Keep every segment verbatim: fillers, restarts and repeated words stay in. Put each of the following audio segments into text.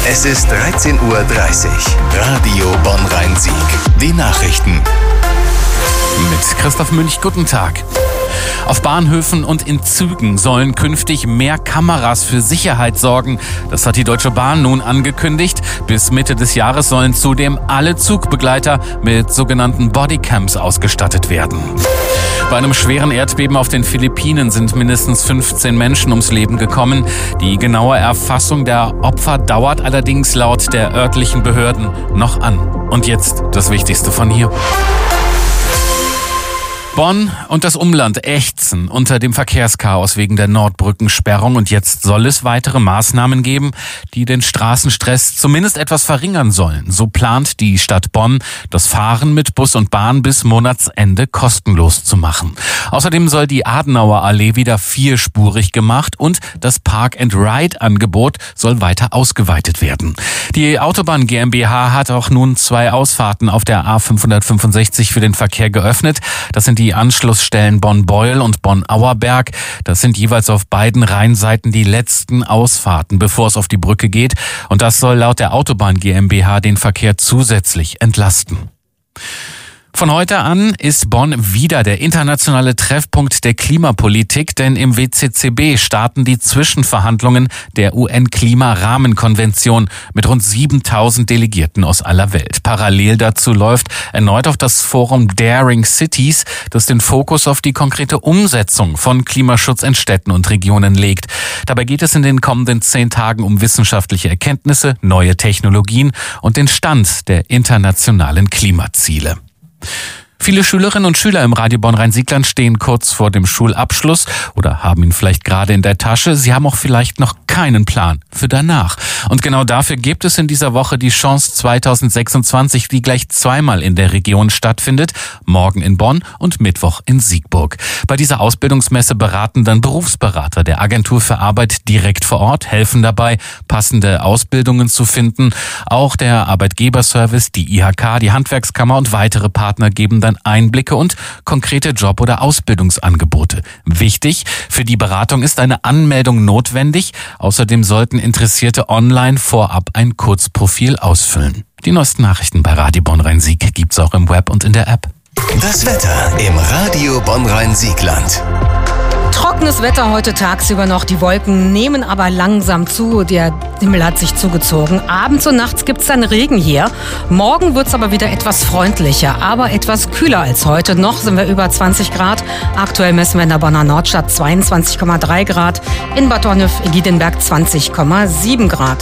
Es ist dreizehn Uhr dreißig. Radio Bonn-Rhein-Sieg. Die Nachrichten. Mit Christoph Münch, guten Tag. Auf Bahnhöfen und in Zügen sollen künftig mehr Kameras für Sicherheit sorgen. Das hat die Deutsche Bahn nun angekündigt. Bis Mitte des Jahres sollen zudem alle Zugbegleiter mit sogenannten Bodycams ausgestattet werden. Bei einem schweren Erdbeben auf den Philippinen sind mindestens fünfzehn Menschen ums Leben gekommen. Die genaue Erfassung der Opfer dauert allerdings laut der örtlichen Behörden noch an. Und jetzt das Wichtigste von hier. Bonn und das Umland ächzen unter dem Verkehrschaos wegen der Nordbrückensperrung und jetzt soll es weitere Maßnahmen geben, die den Straßenstress zumindest etwas verringern sollen. So plant die Stadt Bonn, das Fahren mit Bus und Bahn bis Monatsende kostenlos zu machen. Außerdem soll die Adenauer Allee wieder vierspurig gemacht und das Park-and-Ride-Angebot soll weiter ausgeweitet werden. Die Autobahn GmbH hat auch nun zwei Ausfahrten auf der A fünfhundertfünfundsechzig für den Verkehr geöffnet. Das sind die Anschlussstellen Bonn-Beuel und Bonn-Auerberg. Das sind jeweils auf beiden Rheinseiten die letzten Ausfahrten, bevor es auf die Brücke geht. Und das soll laut der Autobahn GmbH den Verkehr zusätzlich entlasten. Von heute an ist Bonn wieder der internationale Treffpunkt der Klimapolitik, denn im W C C B starten die Zwischenverhandlungen der U N-Klimarahmenkonvention mit rund siebentausend Delegierten aus aller Welt. Parallel dazu läuft erneut auch das Forum Daring Cities, das den Fokus auf die konkrete Umsetzung von Klimaschutz in Städten und Regionen legt. Dabei geht es in den kommenden zehn Tagen um wissenschaftliche Erkenntnisse, neue Technologien und den Stand der internationalen Klimaziele. Viele Schülerinnen und Schüler im Radio Bonn-Rhein-Sieg-Land stehen kurz vor dem Schulabschluss oder haben ihn vielleicht gerade in der Tasche. Sie haben auch vielleicht noch keinen Plan für danach. Und genau dafür gibt es in dieser Woche die Chance zweitausendsechsundzwanzig, die gleich zweimal in der Region stattfindet. Morgen in Bonn und Mittwoch in Siegburg. Bei dieser Ausbildungsmesse beraten dann Berufsberater der Agentur für Arbeit direkt vor Ort, helfen dabei, passende Ausbildungen zu finden. Auch der Arbeitgeberservice, die I H K, die Handwerkskammer und weitere Partner geben dann Einblicke und konkrete Job- oder Ausbildungsangebote. Wichtig, für die Beratung ist eine Anmeldung notwendig. Außerdem sollten Interessierte online vorab ein Kurzprofil ausfüllen. Die neuesten Nachrichten bei Radio Bonn-Rhein-Sieg gibt's auch im Web und in der App. Das Wetter im Radio Bonn-Rhein-Sieg-Land. Trockenes Wetter heute tagsüber noch. Die Wolken nehmen aber langsam zu. Der Himmel hat sich zugezogen. Abends und nachts gibt's dann Regen hier. Morgen wird's aber wieder etwas freundlicher, aber etwas kühler als heute. Noch sind wir über zwanzig Grad. Aktuell messen wir in der Bonner Nordstadt zweiundzwanzig Komma drei Grad. In Bad Donnef-Egidinberg zwanzig Komma sieben Grad.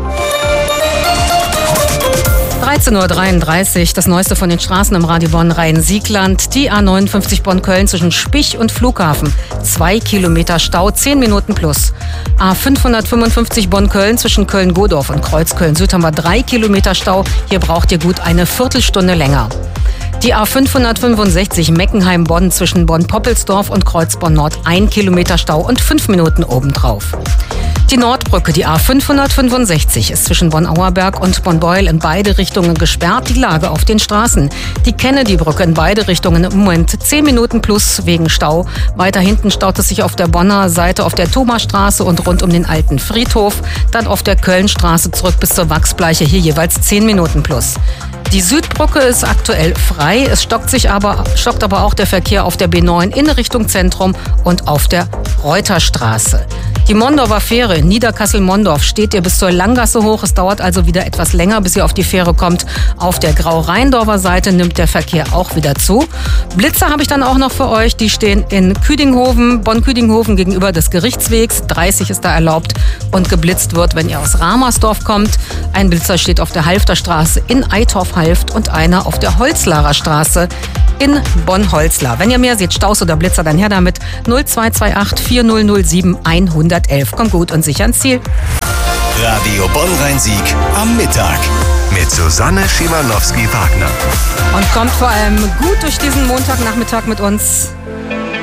dreizehn Uhr dreiunddreißig, das Neueste von den Straßen im Radio Bonn-Rhein-Sieg-Land. Die A neunundfünfzig Bonn-Köln zwischen Spich und Flughafen. Zwei Kilometer Stau, zehn Minuten plus. A fünfhundertfünfundfünfzig Bonn-Köln zwischen Köln-Godorf und Kreuzköln-Süd haben wir drei Kilometer Stau. Hier braucht ihr gut eine Viertelstunde länger. Die A fünfhundertfünfundsechzig Meckenheim-Bonn zwischen Bonn-Poppelsdorf und Kreuzbonn-Nord. Ein Kilometer Stau und fünf Minuten obendrauf. Die Nordbrücke, die A fünfhundertfünfundsechzig, ist zwischen Bonn-Auerberg und Bonn-Beuel in beide Richtungen gesperrt. Die Lage auf den Straßen. Die Kennedy-Brücke in beide Richtungen im Moment zehn Minuten plus wegen Stau. Weiter hinten staut es sich auf der Bonner Seite auf der Thomasstraße und rund um den alten Friedhof. Dann auf der Kölnstraße zurück bis zur Wachsbleiche, hier jeweils zehn Minuten plus. Die Südbrücke ist aktuell frei. Es stockt sich aber, stockt aber auch der Verkehr auf der B neun in Richtung Zentrum und auf der Reuterstraße. Die Mondorfer Fähre in Niederkassel-Mondorf steht ihr bis zur Langgasse hoch. Es dauert also wieder etwas länger, bis ihr auf die Fähre kommt. Auf der Grau-Rheindorfer Seite nimmt der Verkehr auch wieder zu. Blitzer habe ich dann auch noch für euch. Die stehen in Küdinghofen, Bonn-Küdinghofen gegenüber des Gerichtswegs. dreißig ist da erlaubt und geblitzt wird, wenn ihr aus Ramersdorf kommt. Ein Blitzer steht auf der Halfterstraße in Eitorf-Halft und einer auf der Holzlarer Straße in Bonn-Holzlar. Wenn ihr mehr seht, Staus oder Blitzer, dann her damit. null zwei zwei acht vier null null sieben hundertelf. Kommt gut und sicher ans Ziel. Radio Bonn-Rhein-Sieg am Mittag mit Susanne Schimanowski-Wagner. Und kommt vor allem gut durch diesen Montagnachmittag mit uns.